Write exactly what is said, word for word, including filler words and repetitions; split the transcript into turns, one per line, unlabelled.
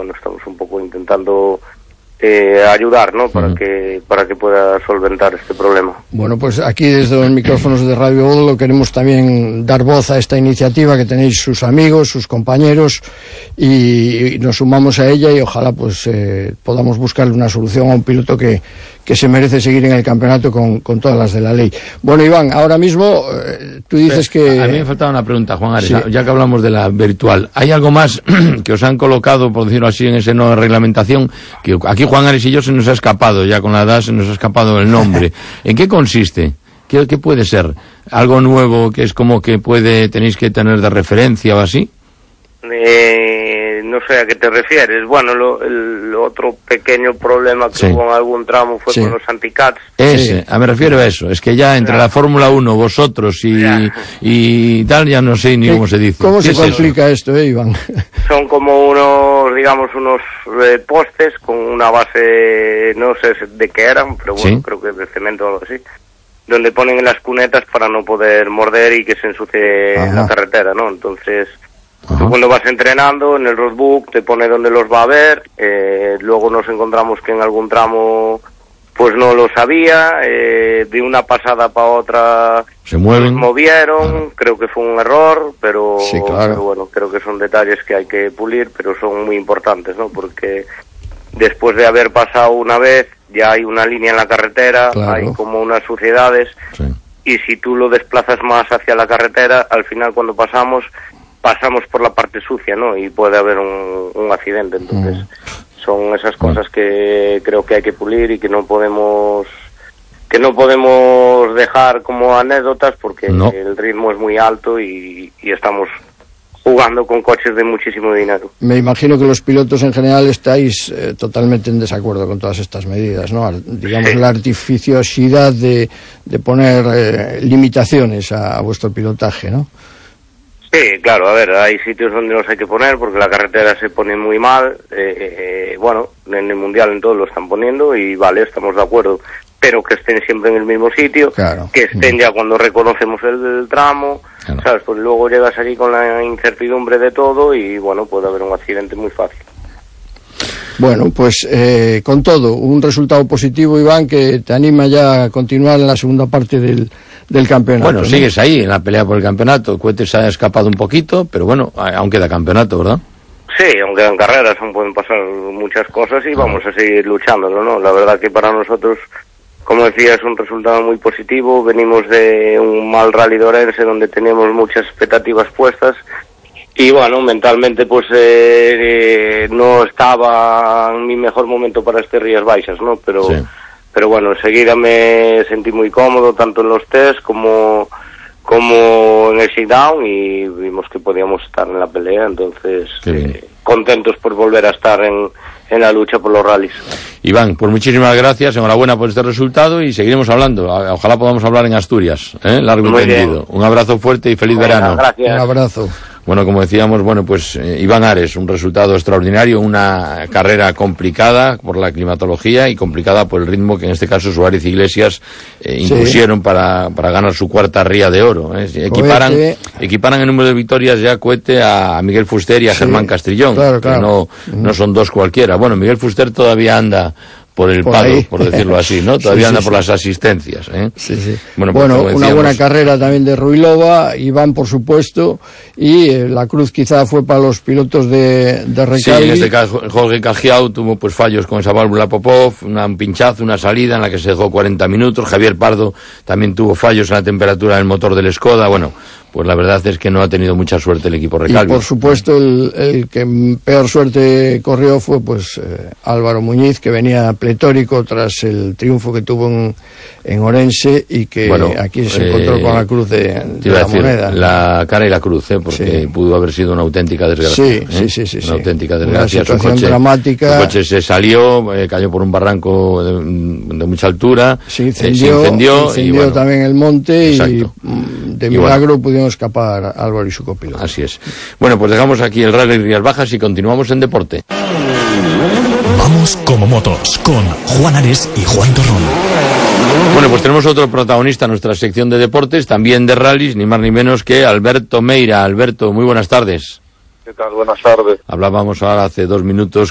bueno, estamos un poco intentando eh, ayudar, ¿no? Para uh-huh. que para que pueda solventar este problema.
Bueno, pues aquí desde los micrófonos de Radio Bodolo queremos también dar voz a esta iniciativa que tenéis sus amigos, sus compañeros, y, y nos sumamos a ella y ojalá pues eh, podamos buscarle una solución a un piloto que que se merece seguir en el campeonato con, con todas las de la ley. Bueno, Iván, ahora mismo eh, tú dices que...
A mí me faltaba una pregunta, Juan Ares, sí. Ya que hablamos de la virtual. ¿Hay algo más que os han colocado, por decirlo así, en esa nueva reglamentación? Que aquí Juan Ares y yo se nos ha escapado, ya con la edad se nos ha escapado el nombre. ¿En qué consiste? ¿Qué, qué puede ser? ¿Algo nuevo que es como que puede tenéis que tener de referencia o así?
Eh, no sé a qué te refieres. Bueno, lo, el otro pequeño problema que
sí.
hubo en algún tramo fue
sí.
con los anticats.
Ese, a me refiero a eso. Es que ya entre ya. la Fórmula uno, vosotros y, y tal, ya no sé ni cómo se dice.
¿Cómo se complica esto, eh, Iván?
Son como unos, digamos, unos eh, postes con una base, no sé de qué eran, pero bueno, ¿sí? creo que de cemento o algo así, donde ponen en las cunetas para no poder morder y que se ensucie Ajá. la carretera, ¿no? Entonces... Tú cuando vas entrenando, en el roadbook te pone dónde los va a ver, eh, luego nos encontramos que en algún tramo pues no lo sabía, eh, de una pasada para otra
se mueven,
movieron, claro. Creo que fue un error, pero,
sí, claro.
pero bueno, creo que son detalles que hay que pulir, pero son muy importantes, ¿no? Porque después de haber pasado una vez, ya hay una línea en la carretera, claro. hay como unas suciedades, sí. y si tú lo desplazas más hacia la carretera, al final cuando pasamos... pasamos por la parte sucia, ¿no? Y puede haber un, un accidente, entonces mm. son esas cosas que creo que hay que pulir y que no podemos que no podemos dejar como anécdotas porque no. el ritmo es muy alto y, y estamos jugando con coches de muchísimo dinero.
Me imagino que los pilotos en general estáis eh, totalmente en desacuerdo con todas estas medidas, ¿no? Digamos, sí. la artificiosidad de, de poner eh, limitaciones a, a vuestro pilotaje, ¿no?
Sí, claro, a ver, hay sitios donde los hay que poner porque la carretera se pone muy mal, eh, eh, bueno, en el Mundial en todo lo están poniendo y vale, estamos de acuerdo, pero que estén siempre en el mismo sitio,
claro.
que estén ya cuando reconocemos el, el tramo, claro. ¿sabes? Pues luego llegas aquí con la incertidumbre de todo y bueno, puede haber un accidente muy fácil.
Bueno, pues eh, con todo, un resultado positivo, Iván, que te anima ya a continuar en la segunda parte del, del campeonato.
Bueno,
¿no?
sigues ahí en la pelea por el campeonato. Cohete se ha escapado un poquito, pero bueno, aún queda campeonato, ¿verdad?
Sí, aún quedan carreras, aún pueden pasar muchas cosas y vamos a seguir luchándolo, ¿no? La verdad que para nosotros, como decía, es un resultado muy positivo. Venimos de un mal Rally de Orense donde teníamos muchas expectativas puestas. Y bueno, mentalmente pues eh, eh, no estaba en mi mejor momento para este Rías Baixas, ¿no? Pero sí. pero bueno, enseguida me sentí muy cómodo, tanto en los test como, como en el sit-down y vimos que podíamos estar en la pelea, entonces eh, contentos por volver a estar en, en la lucha por los rallies.
Iván, pues muchísimas gracias, enhorabuena por este resultado y seguiremos hablando. Ojalá podamos hablar en Asturias, ¿eh? Largo y tendido. Un abrazo fuerte y feliz
Bueno,
verano.
Gracias.
Un abrazo.
Bueno, como decíamos, bueno, pues eh, Iván Ares, un resultado extraordinario, una carrera complicada por la climatología y complicada por el ritmo que en este caso Suárez y Iglesias eh, impusieron sí. para, para ganar su cuarta ría de oro. ¿eh? Equiparan, equiparan el número de victorias ya Cohete a, a Miguel Fuster y a sí. Germán Castrillón,
claro, claro.
que no, no son dos cualquiera. Bueno, Miguel Fuster todavía anda por el por palo, ahí. por decirlo así, ¿no? Todavía sí, anda sí, por sí. las asistencias, ¿eh?
Sí, sí.
Bueno,
bueno
pues,
una buena carrera también de Ruilova, Iván, por supuesto, y eh, la cruz quizá fue para los pilotos de, de Recalvi.
Sí, en este caso Jorge Cajiao tuvo pues fallos con esa válvula Popov, una, un pinchazo, una salida en la que se dejó cuarenta minutos, Javier Pardo también tuvo fallos en la temperatura del motor del Skoda, bueno, pues la verdad es que no ha tenido mucha suerte el equipo Recalvi.
Y por supuesto el, el que peor suerte corrió fue pues eh, Álvaro Muñiz, que venía pletórico tras el triunfo que tuvo en, en Orense y que bueno, aquí se eh, encontró con la cruz de, de la decir, moneda.
La cara y la cruz, ¿eh? Porque sí. pudo haber sido una auténtica desgracia.
Sí,
¿eh?
sí, sí, sí.
Una
sí.
auténtica desgracia.
Una situación
su coche,
dramática.
Su coche se salió, eh, cayó por un barranco de, de mucha altura.
Se incendió,
eh, se incendió,
incendió
y, bueno,
también el monte
exacto.
y de milagro y bueno, pudieron escapar Álvaro y su copiloto.
Así es. Bueno, pues dejamos aquí el Rally Rías Bajas y continuamos en deporte.
Vamos como motos con Juan Ares y Juan Torrón.
Bueno, pues tenemos otro protagonista en nuestra sección de deportes, también de rallies, ni más ni menos que Alberto Meira. Alberto, muy buenas tardes.
¿Qué tal? Buenas tardes.
Hablábamos ahora hace dos minutos